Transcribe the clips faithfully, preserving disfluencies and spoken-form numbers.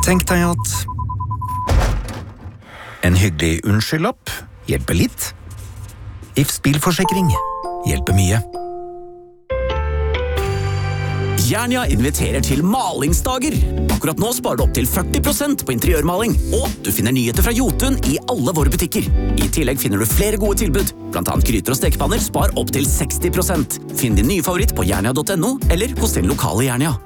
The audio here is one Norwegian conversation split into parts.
Tenk deg at en hyggelig unnskyldlapp hjelper litt. If bilforsikring hjelper mye. Jernia inviterer til malingsdager. Akkurat nå sparer du opp til førti prosent på interiørmaling, og du finner nyheter fra Jotun i alle våre butikker. I tillegg finner du flere gode tilbud, blant annet gryter og stekepanner spar opp til seksti prosent. Finn din nye favoritt på jernia punktum no eller hos din lokale Jernia.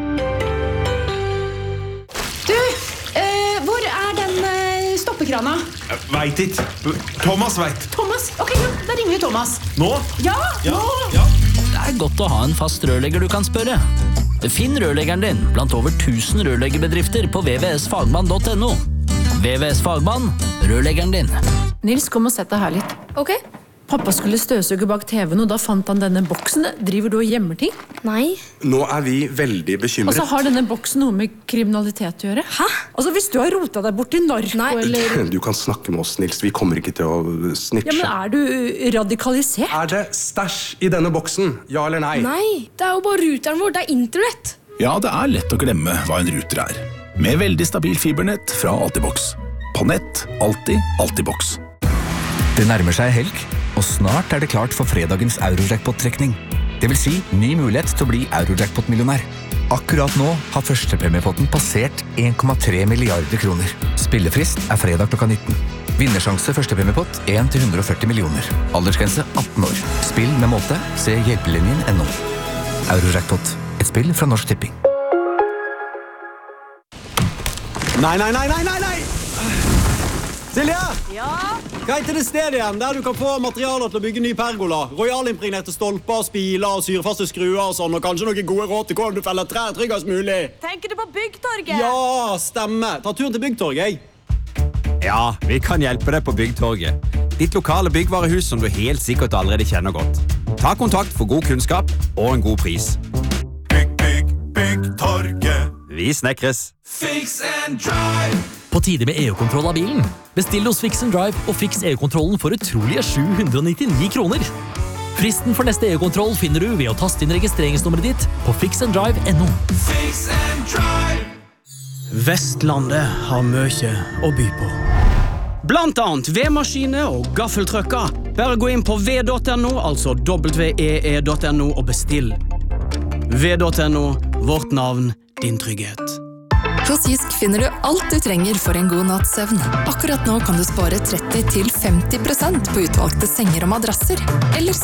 Du, eh, hvor er den eh, stoppekrana? Vet ikke. Thomas vet. Thomas? Ok, ja, da ringer vi Thomas. Nå? Ja, Ja, nå! ja. Det er godt å ha en fast rørlegger du kan spørre. Finn rørleggeren din blant over tusen rørleggerbedrifter på v v s fagmann punktum no. V V S Fagmann, rørleggeren din. Nils, kom og sett deg her litt. Ok. Pappa skulle støvsuge bak T V-en, og da fant han denne boksen. Driver du og gjemmer ting? Nei. Nå er vi veldig bekymret. Og så har denne boksen noe med kriminalitet å gjøre. Hæ? Altså, hvis du har rotet deg bort i narko, Nei. eller... Du kan snakke med oss, Nils. Vi kommer ikke til å snitche. Ja, men er du radikalisert? Er det stæsj i denne boksen? Ja eller nei? Nei, det er jo bare ruteren vår, det er internett. Ja, det er lett å glemme hva en ruter er. Med veldig stabil fibernett fra Altibox. På nett, alltid, Altibox. Det nærmer seg helg, og snart er det klart for fredagens Eurojackpot-trekning. Det vil si ny mulighet til å bli Eurojackpot-millionær. Akkurat nå har førstepremiepotten passert en komma tre milliarder kroner. Spillefrist er fredag klokka nitten. Vinnersjanse førstepremiepott en til hundre og førti millioner. Aldersgrense atten år. Spill med måte. Se hjelpelinjen punktum no. Eurojackpot. Et spill fra Norsk Tipping. Nei, nei, nei, nei, nei, nei! Silje! Ja? Hva heter det stedet igjen, der du kan få materialer til å bygge ny pergola? Royalimpregnerte stolper, spiler, syrefaste skruer og sånn, og kanskje noen gode råd til hvordan du feller trær tryggest mulig. Tenker du på Byggtorget? Ja, stemme. Ta turen til Byggtorget, jeg. Ja, vi kan hjelpe deg på Byggtorget. Ditt lokale byggvarehus som du helt sikkert allerede kjenner godt. Ta kontakt for god kunnskap og en god pris. Bygg, bygg, Byggtorget. Vi snekres. Fix and drive. På tide med E U-kontroll av bilen. Bestill hos Fix and Drive og fiks E U-kontrollen for utrolige sju hundre og nittini kroner. Fristen for neste E U-kontroll finner du ved å taste inn registreringsnummeret ditt på fix and drive punktum no. Fix and drive. Vestlandet har mye å by på. Blant annet vedmaskiner og gaffeltrøkker. Bare gå inn på v punktum no, altså w e e punktum no og bestill. v punktum no, vårt navn, din trygghet. Hos Jysk finner du alt du trenger for en god natts søvn. Akkurat nå kan du spare tretti til femti prosent på utvalgte senger og madrasser. Eller